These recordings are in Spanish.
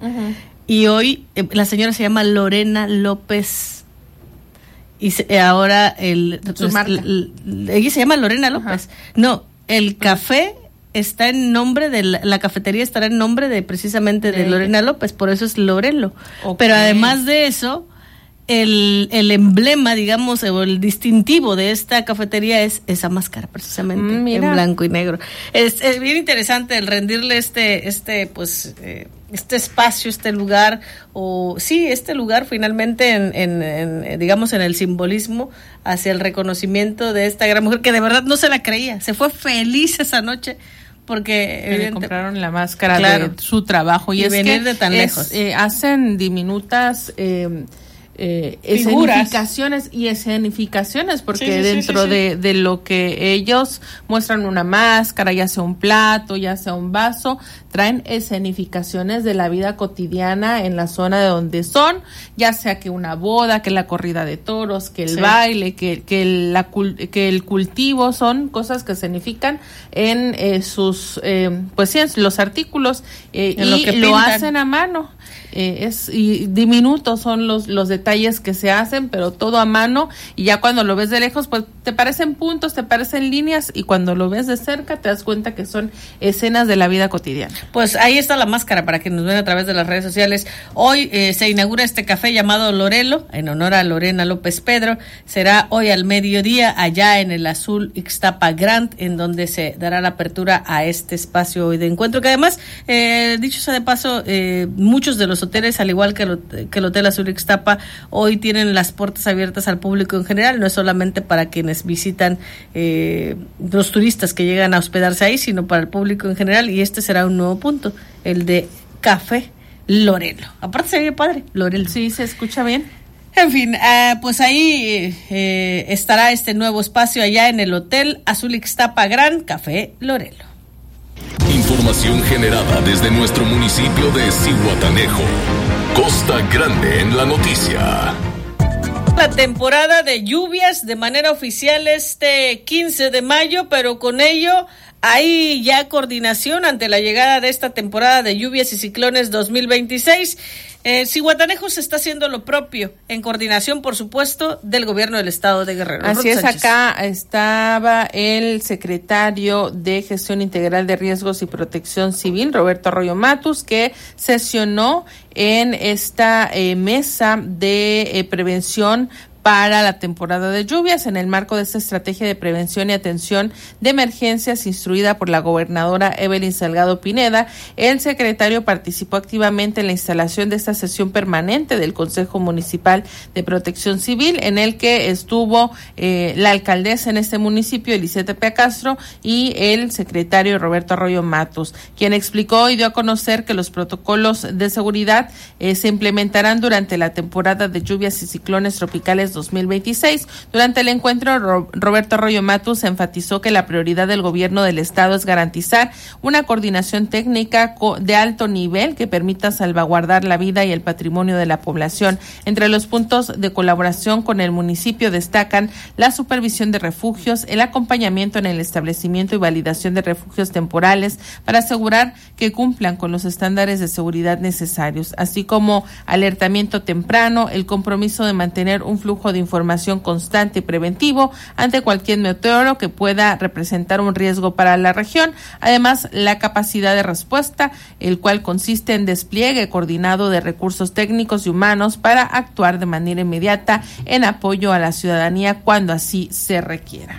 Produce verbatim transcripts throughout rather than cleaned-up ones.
Uh-huh. Y hoy eh, la señora se llama Lorena López. Y se, ahora el, Su marca. el, el, ella se llama Lorena López. Uh-huh. No, el café está en nombre de la, la cafetería estará en nombre de precisamente de, de Lorena López, por eso es Lorelo. Okay. Pero además de eso, el, el emblema, digamos, o el distintivo de esta cafetería es esa máscara, precisamente, mm, en blanco y negro. Es, es bien interesante el rendirle este, este, pues, eh, este espacio, este lugar, o sí, este lugar finalmente en, en, en, digamos, en el simbolismo hacia el reconocimiento de esta gran mujer que de verdad no se la creía, se fue feliz esa noche. Porque le compraron la máscara, claro, de su trabajo y, y es venir que de tan es, lejos. Eh, hacen diminutas eh, eh, escenificaciones y escenificaciones porque sí, sí, dentro sí, sí, de, de lo que ellos muestran una máscara, ya sea un plato, ya sea un vaso, traen escenificaciones de la vida cotidiana en la zona de donde son, ya sea que una boda, que la corrida de toros, que el sí. baile, que, que, el, la, que el cultivo, son cosas que significan en eh, sus, eh, pues sí, en los artículos eh, y lo, que lo hacen a mano. Eh, es y diminutos son los los detalles que se hacen, pero todo a mano, y ya cuando lo ves de lejos pues te parecen puntos, te parecen líneas, y cuando lo ves de cerca te das cuenta que son escenas de la vida cotidiana. Pues ahí está la máscara para que nos vean a través de las redes sociales. Hoy eh, se inaugura este café llamado Lorelo en honor a Lorena López Pedro. Será hoy al mediodía allá en el Azul Ixtapa Grand, en donde se dará la apertura a este espacio hoy de encuentro, que además eh, dicho sea de paso, eh, muchos de los hoteles, al igual que el, que el Hotel Azul Ixtapa, hoy tienen las puertas abiertas al público en general, no es solamente para quienes visitan eh, los turistas que llegan a hospedarse ahí, sino para el público en general, y este será un nuevo punto, el de Café Lorelo. Aparte se ve padre, Lorelo. Sí, se escucha bien. En fin, uh, pues ahí eh, estará este nuevo espacio allá en el Hotel Azul Ixtapa Gran, Café Lorelo. Información generada desde nuestro municipio de Zihuatanejo. Costa Grande en la noticia. La temporada de lluvias de manera oficial este quince de mayo, pero con ello hay ya coordinación ante la llegada de esta temporada de lluvias y ciclones dos mil veintiséis. Eh, Zihuatanejo se está haciendo lo propio, en coordinación, por supuesto, del gobierno del estado de Guerrero. Así es, acá estaba el secretario de Gestión Integral de Riesgos y Protección Civil, Roberto Arroyo Matus, que sesionó en esta eh, mesa de eh, prevención para la temporada de lluvias en el marco de esta estrategia de prevención y atención de emergencias instruida por la gobernadora Evelyn Salgado Pineda. El secretario participó activamente en la instalación de esta sesión permanente del Consejo Municipal de Protección Civil, en el que estuvo eh, la alcaldesa en este municipio, Elisette Tepea Castro, y el secretario Roberto Arroyo Matos, quien explicó y dio a conocer que los protocolos de seguridad eh, se implementarán durante la temporada de lluvias y ciclones tropicales dos mil veintiséis. Durante el encuentro, Ro- Roberto Arroyo Matus enfatizó que la prioridad del gobierno del estado es garantizar una coordinación técnica co- de alto nivel que permita salvaguardar la vida y el patrimonio de la población. Entre los puntos de colaboración con el municipio destacan la supervisión de refugios, el acompañamiento en el establecimiento y validación de refugios temporales para asegurar que cumplan con los estándares de seguridad necesarios, así como alertamiento temprano, el compromiso de mantener un flujo de información constante y preventivo ante cualquier meteoro que pueda representar un riesgo para la región. Además, la capacidad de respuesta, el cual consiste en despliegue coordinado de recursos técnicos y humanos para actuar de manera inmediata en apoyo a la ciudadanía cuando así se requiera.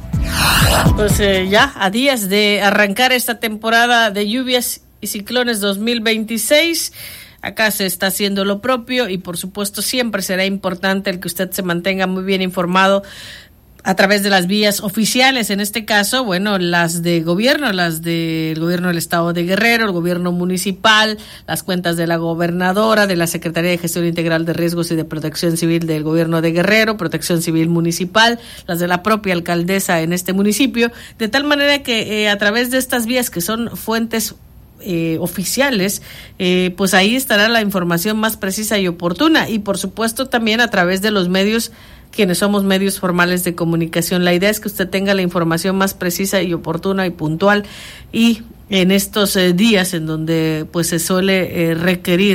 Pues eh, ya a días de arrancar esta temporada de lluvias y ciclones dos mil veintiséis, acá se está haciendo lo propio, y por supuesto siempre será importante el que usted se mantenga muy bien informado a través de las vías oficiales, en este caso, bueno, las de gobierno, las del gobierno del estado de Guerrero, el gobierno municipal, las cuentas de la gobernadora, de la Secretaría de Gestión Integral de Riesgos y de Protección Civil del gobierno de Guerrero, Protección Civil Municipal, las de la propia alcaldesa en este municipio, de tal manera que eh, a través de estas vías que son fuentes Eh, oficiales, eh, pues ahí estará la información más precisa y oportuna, y por supuesto también a través de los medios, quienes somos medios formales de comunicación. La idea es que usted tenga la información más precisa y oportuna y puntual, y en estos eh, días en donde pues se suele eh, requerir